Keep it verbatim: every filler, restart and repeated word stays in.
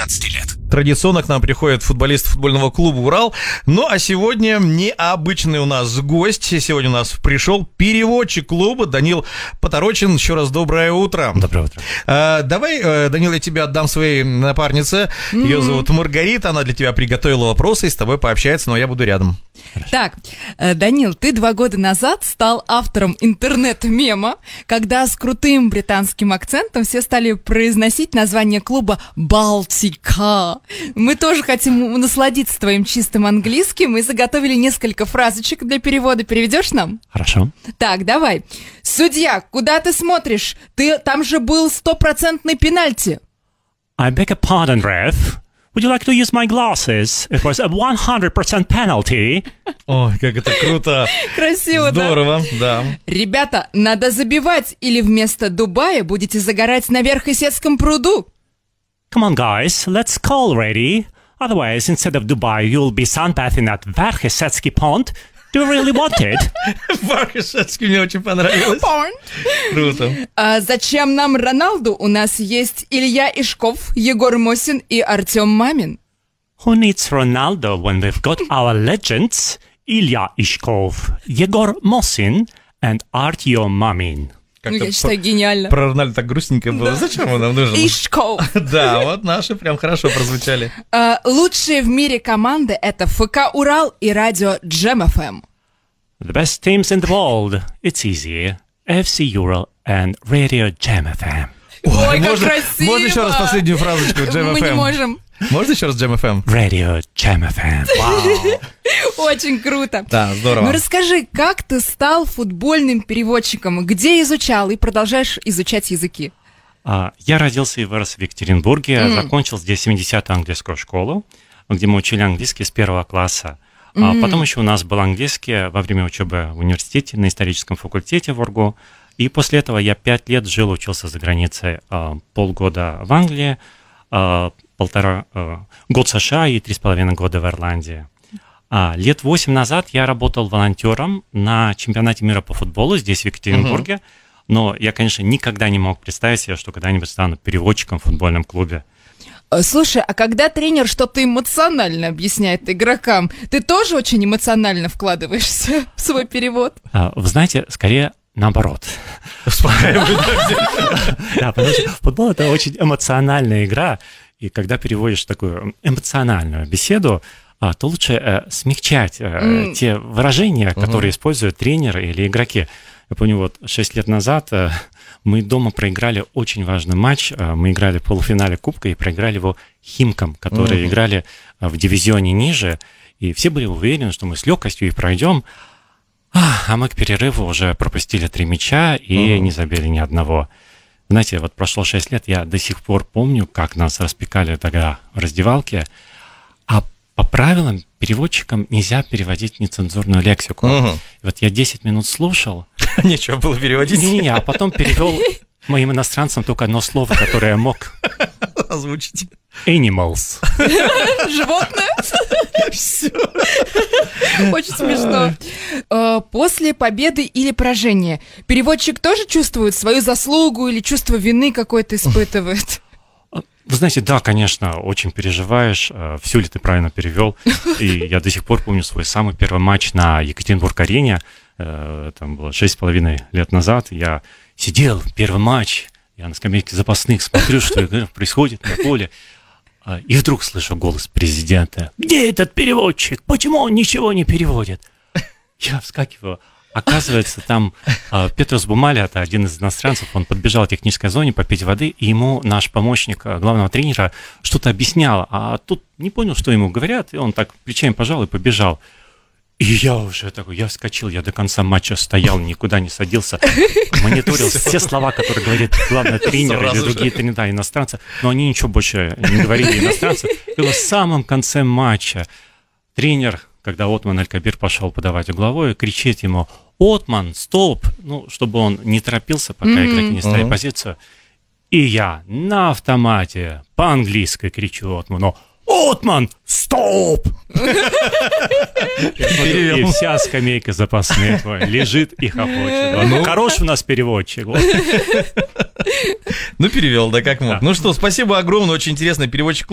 восемнадцати лет. Традиционно к нам приходит футболист футбольного клуба «Урал». Ну, а сегодня необычный у нас гость. Сегодня у нас пришел переводчик клуба Данил Поторочин. Еще раз доброе утро. Доброе утро. А, давай, Данил, я тебя отдам своей напарнице. Mm-hmm. Ее зовут Маргарита. Она для тебя приготовила вопросы и с тобой пообщается, но я буду рядом. Хорошо. Так, Данил, ты два года назад стал автором интернет-мема, когда с крутым британским акцентом все стали произносить название клуба «Балтика». Мы тоже хотим насладиться твоим чистым английским и заготовили несколько фразочек для перевода. Переведешь нам? Хорошо. Так, давай. Судья, куда ты смотришь? Ты там же был стопроцентный пенальти. I beg your pardon, ref. Would you like to use my glasses? It was a one hundred percent penalty. Ой, как это круто. Красиво, Здорово, да? да. Ребята, надо забивать, или вместо Дубая будете загорать на Верхесецком пруду. Come on, guys, let's call ready. Otherwise, instead of Dubai, you'll be sunbathing at Verkhesetsky Pond. Do you really want it? Верхесецкий мне очень понравилось. Pond. Круто. А зачем нам Роналду? У нас есть Илья Ишков, Егор Мосин и Артем Мамин. Who needs Ronaldo when we've got our legends? Ilya Ishkov, Yegor Mosin and Artyom Mamin. Ну, я считаю, гениально. Про Рональда так грустненько было. Да. Зачем он нам нужен? Ишков. Да, вот наши прям хорошо прозвучали. Uh, лучшие в мире команды — это ФК «Урал» и радио Джем эф эм. The best teams in the world. It's easy. эф си Ural and Radio Jam эф эм. Ой, как можно, красиво! Можно еще раз последнюю фразочку Джем эф эм? Мы не можем. Можно еще раз Джем эф эм? Radio Jam эф эм. Wow. Очень круто. Да, здорово. Ну расскажи, как ты стал футбольным переводчиком? Где изучал и продолжаешь изучать языки? Uh, я родился и вырос в Екатеринбурге, mm. закончил здесь семидесятую английскую школу, где мы учили английский с первого класса. Mm. Uh, потом еще у нас был английский во время учебы в университете, на историческом факультете в ОРГУ. И после этого я пять лет жил, учился за границей, uh, полгода в Англии, uh, полтора uh, год в США и три с половиной года в Ирландии. А, лет восемь назад я работал волонтером на чемпионате мира по футболу здесь, в Екатеринбурге. Uh-huh. Но я, конечно, никогда не мог представить себе, что когда-нибудь стану переводчиком в футбольном клубе. Слушай, а когда тренер что-то эмоционально объясняет игрокам, ты тоже очень эмоционально вкладываешься в свой перевод? А, вы знаете, скорее наоборот. Да, потому что футбол — это очень эмоциональная игра, и когда переводишь такую эмоциональную беседу, то лучше э, смягчать э, mm. те выражения, которые uh-huh. используют тренеры или игроки. Я помню, вот шесть лет назад э, мы дома проиграли очень важный матч. Э, мы играли в полуфинале Кубка и проиграли его Химкам, которые uh-huh. играли э, в дивизионе ниже. И все были уверены, что мы с легкостью и пройдем. А, а мы к перерыву уже пропустили три мяча и uh-huh. не забили ни одного. Знаете, вот прошло шесть лет, я до сих пор помню, как нас распекали тогда в раздевалке. А по правилам переводчикам нельзя переводить нецензурную лексику. Uh-huh. Вот я десять минут слушал. Нечего было переводить. Не-не-не, а потом перевел моим иностранцам только одно слово, которое я мог озвучить. Animals. Животное? Все. Очень смешно. После победы или поражения переводчик тоже чувствует свою заслугу или чувство вины какое-то испытывает? Вы знаете, да, конечно, очень переживаешь, все ли ты правильно перевел. И я до сих пор помню свой самый первый матч на Екатеринбург-арене. Там было шесть с половиной лет назад. Я сидел, первый матч, я на скамейке запасных смотрю, что происходит на поле. И вдруг слышу голос президента. «Где этот переводчик? Почему он ничего не переводит?» Я вскакиваю. Оказывается, там э, Петрус Бумаля, это один из иностранцев, он подбежал в технической зоне попить воды, и ему наш помощник главного тренера что-то объяснял, а тут не понял, что ему говорят, и он так плечами пожал и побежал. И я уже такой, я вскочил, я до конца матча стоял, никуда не садился, мониторил все слова, которые говорит главный тренер или другие тренера иностранцы, но они ничего больше не говорили иностранцы. И в самом конце матча тренер, когда Отман Аль-Кабир пошел подавать угловой, кричит ему: «Отман, стоп!» Ну, чтобы он не торопился, пока mm-hmm. игроки не стали uh-huh. позицию. И я на автомате по-английски кричу Отману: «Отман, стоп!» И вся скамейка запасных лежит и хохочет. Хороший у нас переводчик. Ну, перевел, да, как мог. Ну что, спасибо огромное, очень интересный переводчик.